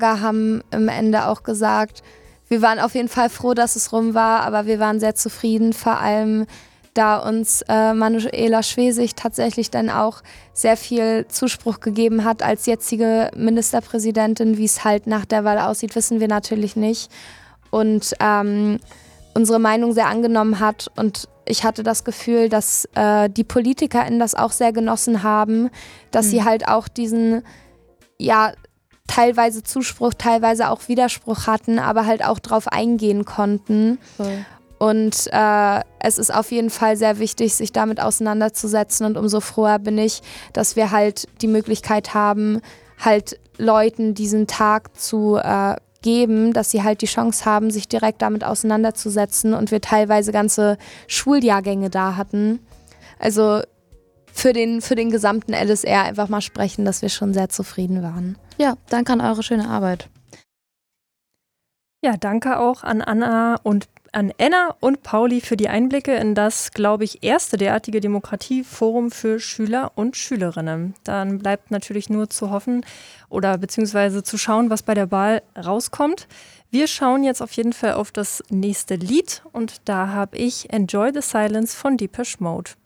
haben im Ende auch gesagt, wir waren auf jeden Fall froh, dass es rum war, aber wir waren sehr zufrieden, vor allem da uns Manuela Schwesig tatsächlich dann auch sehr viel Zuspruch gegeben hat als jetzige Ministerpräsidentin. Wie es halt nach der Wahl aussieht, wissen wir natürlich nicht. Und unsere Meinung sehr angenommen hat. Und ich hatte das Gefühl, dass die PolitikerInnen das auch sehr genossen haben, dass sie halt auch diesen, ja, teilweise Zuspruch, teilweise auch Widerspruch hatten, aber halt auch drauf eingehen konnten. Voll. Und es ist auf jeden Fall sehr wichtig, sich damit auseinanderzusetzen. Und umso froher bin ich, dass wir halt die Möglichkeit haben, halt Leuten diesen Tag zu geben, dass sie halt die Chance haben, sich direkt damit auseinanderzusetzen. Und wir teilweise ganze Schuljahrgänge da hatten. Also für den gesamten LSR einfach mal sprechen, dass wir schon sehr zufrieden waren. Ja, danke an eure schöne Arbeit. Ja, danke auch an Enna und Pauli für die Einblicke in das, glaube ich, erste derartige Demokratieforum für Schüler und Schülerinnen. Dann bleibt natürlich nur zu hoffen oder beziehungsweise zu schauen, was bei der Wahl rauskommt. Wir schauen jetzt auf jeden Fall auf das nächste Lied und da habe ich Enjoy the Silence von Depeche Mode.